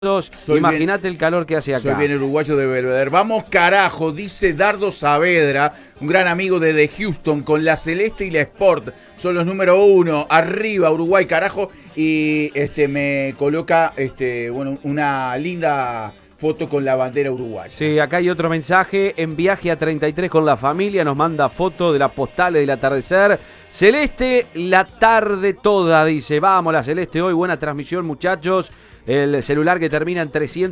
Imagínate el calor que hace acá. Soy bien uruguayo de Belvedere. Vamos carajo, dice Dardo Saavedra, un gran amigo de Houston, con la Celeste y la Sport. Son los número 1. Arriba, Uruguay, carajo. Y me coloca una linda foto con la bandera uruguaya. Sí, acá hay otro mensaje. En viaje a 33 con la familia, nos manda foto de las postales del atardecer. Celeste, la tarde toda, dice. Vamos, la Celeste hoy. Buena transmisión, muchachos. El celular que termina en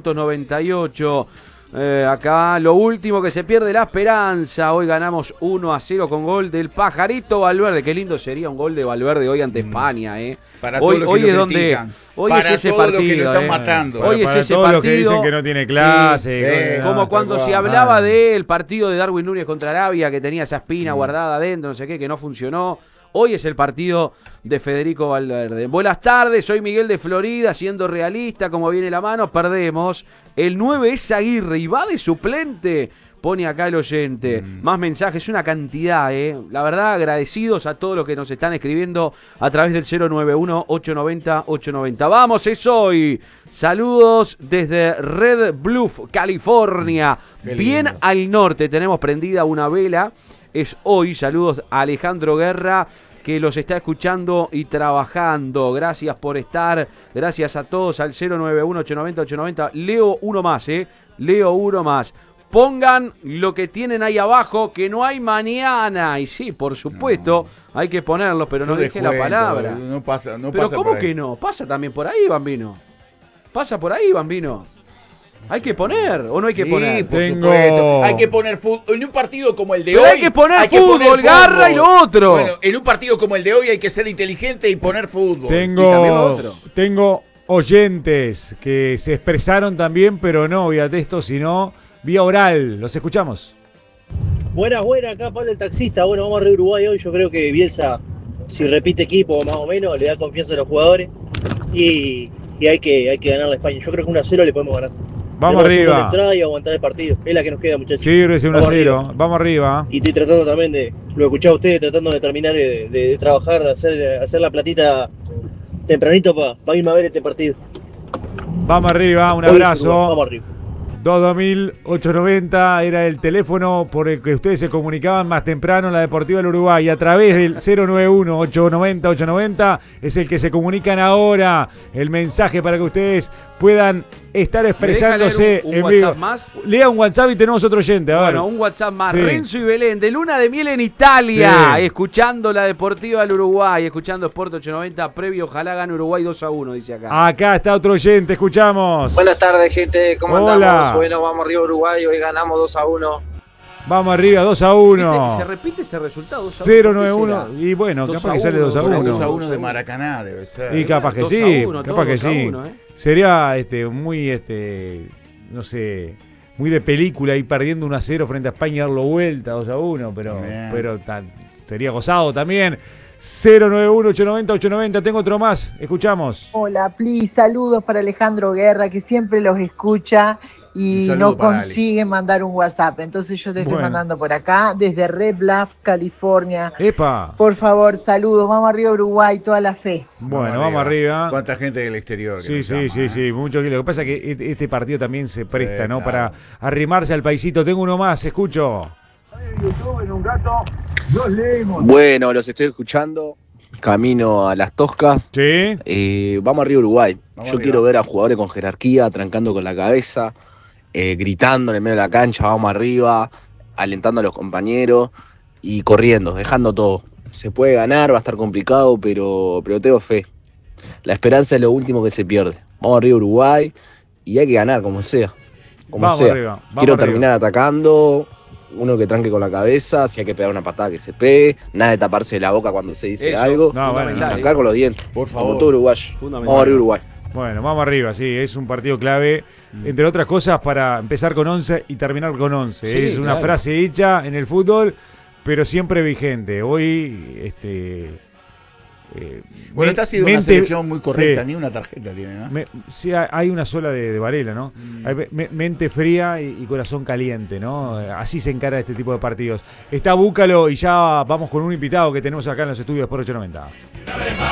398. Acá lo último que se pierde, la esperanza. Hoy ganamos 1-0 con gol del Pajarito Valverde. Qué lindo sería un gol de Valverde hoy ante España. Para todos los que es lo donde critican. hoy para es ese todos partido. Los que lo están matando. Hoy para es ese todos partido. Los que dicen que no tiene clase. Sí, como cuando se hablaba del partido de Darwin Núñez contra Arabia, que tenía esa espina guardada adentro, no sé qué, que no funcionó. Hoy es el partido de Federico Valverde. Buenas tardes, soy Miguel de Florida, siendo realista, como viene la mano, perdemos. El 9 es Aguirre y va de suplente, pone acá el oyente. Más mensajes, una cantidad, La verdad, agradecidos a todos los que nos están escribiendo a través del 091-890-890. Vamos, es hoy. Saludos desde Red Bluff, California. Bien al norte, tenemos prendida una vela. Es hoy, saludos a Alejandro Guerra, que los está escuchando y trabajando. Gracias por estar, gracias a todos al 091-890-890. Leo uno más, Leo uno más. Pongan lo que tienen ahí abajo, que no hay mañana. Y sí, por supuesto, hay que ponerlo, pero no dije la palabra. No pasa, pero pasa ¿cómo por ahí. que no? Pasa también por ahí, Bambino. Pasa por ahí, Bambino. ¿Hay que poner o no hay que poner? Por supuesto. Hay que poner fútbol. En un partido como el de hoy. Hay que poner fútbol, garra y lo otro. Bueno, en un partido como el de hoy hay que ser inteligente y poner fútbol. Tengo oyentes que se expresaron también, pero no vía texto, sino vía oral. Los escuchamos. Buenas, acá Pablo el taxista. Bueno, vamos a Río Uruguay hoy. Yo creo que Bielsa, si repite equipo más o menos, le da confianza a los jugadores. Y hay que ganarle a España. Yo creo que 1-0 le podemos ganar. Vamos arriba. La entrada y aguantar el partido. Es la que nos queda, muchachos. Sí, 1-0. Vamos arriba. Y estoy tratando también lo he escuchado a ustedes, tratando de terminar de trabajar, hacer la platita tempranito para irme a ver este partido. Vamos arriba, un abrazo. Vamos arriba. 220-890 era el teléfono por el que ustedes se comunicaban más temprano en la Deportiva del Uruguay. A través del 091-890-890 es el que se comunican ahora. El mensaje para que ustedes puedan estar expresándose un en WhatsApp vivo. más. Lea un WhatsApp y tenemos otro oyente. Bueno, un WhatsApp más. Sí. Renzo y Belén, de luna de miel en Italia, Sí. escuchando la Deportiva del Uruguay, escuchando Sport 890, previo, ojalá gane Uruguay 2-1, dice acá. Acá está otro oyente, escuchamos. Buenas tardes, gente, ¿cómo Hola. andamos? Bueno, vamos arriba Uruguay, hoy ganamos 2-1. Vamos arriba, 2-1. ¿Se repite ese resultado? 0-9-1. Y bueno, capaz que sale 2-1. 2-1 de Maracaná debe ser. Y capaz que sí, 2-1, capaz que 2-1, sí. Sería muy, no sé, muy de película ir perdiendo 1-0 frente a España y darlo vuelta 2-1, pero sería gozado también. 091-890-890, tengo otro más, escuchamos. Hola, please, saludos para Alejandro Guerra, que siempre los escucha y no consigue mandar un WhatsApp. Entonces yo le estoy mandando por acá, desde Red Bluff, California. ¡Epa! Por favor, saludos, vamos arriba Uruguay, toda la fe. Bueno, vamos arriba. ¿Cuánta gente del exterior? Sí, mucho. Lo que pasa es que este partido también se presta, Sí, ¿no? claro. Para arrimarse al paisito. Tengo uno más, escucho. Bueno, los estoy escuchando. Camino a Las Toscas. Sí. Vamos arriba Uruguay. Vamos Yo arriba. quiero ver a jugadores con jerarquía, trancando con la cabeza, gritando en el medio de la cancha, vamos arriba, alentando a los compañeros y corriendo, dejando todo. Se puede ganar, va a estar complicado, pero tengo fe. La esperanza es lo último que se pierde. Vamos arriba Uruguay y hay que ganar, como sea. Vamos arriba. Quiero terminar atacando. Uno que tranque con la cabeza, si hay que pegar una patada que se pegue, nada de taparse la boca cuando se dice algo, y trancar con los dientes, por favor. como todo uruguayo. Vamos arriba Uruguay. Bueno, vamos arriba, sí, es un partido clave, entre otras cosas, para empezar con 11 y terminar con 11. Sí, es una frase hecha en el fútbol, pero siempre vigente. Hoy, bueno, esta ha sido una selección muy correcta, ni una tarjeta tiene, ¿no? Sí, hay una sola de Varela, ¿no? Mente fría y corazón caliente, ¿no? Así se encara este tipo de partidos. Está Búcalo y ya vamos con un invitado que tenemos acá en los estudios de Sport 890.